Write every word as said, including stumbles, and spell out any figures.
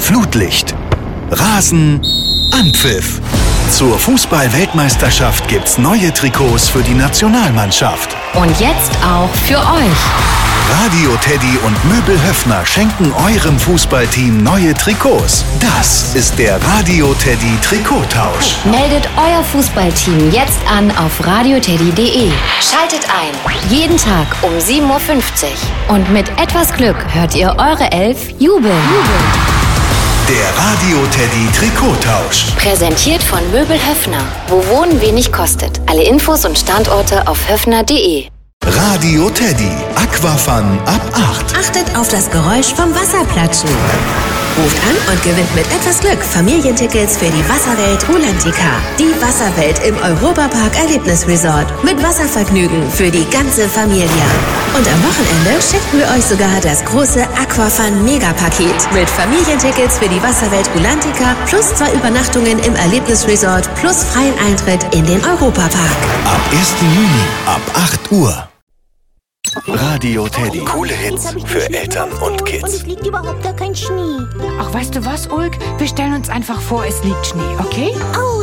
Flutlicht, Rasen, Anpfiff. Zur Fußball-Weltmeisterschaft gibt's neue Trikots für die Nationalmannschaft. Und jetzt auch für euch. Radio Teddy und Möbel Höffner schenken eurem Fußballteam neue Trikots. Das ist der Radio Teddy Trikottausch. Meldet euer Fußballteam jetzt an auf radioteddy punkt de. Schaltet ein. Jeden Tag um sieben Uhr fünfzig. Und mit etwas Glück hört ihr eure Elf jubeln. Der Radio Teddy Trikottausch. Präsentiert von Möbel Höffner. Wo Wohnen wenig kostet. Alle Infos und Standorte auf höffner punkt de. Radio Teddy. Aquafun ab acht. Achtet auf das Geräusch vom Wasserplatschen. Ruft an und gewinnt mit etwas Glück Familientickets für die Wasserwelt Rulantica. Die Wasserwelt im Europapark Erlebnisresort. Mit Wasservergnügen für die ganze Familie. Und am Wochenende schenken wir euch sogar das große Aquafun Megapaket. Mit Familientickets für die Wasserwelt Rulantica plus zwei Übernachtungen im Erlebnisresort plus freien Eintritt in den Europapark. Ab ersten Juni ab acht Uhr. Radio Teddy. Coole Hits für Eltern und Kids. Und es liegt überhaupt gar kein Schnee. Ach, weißt du was, Ulk? Wir stellen uns einfach vor, es liegt Schnee, okay? Oh,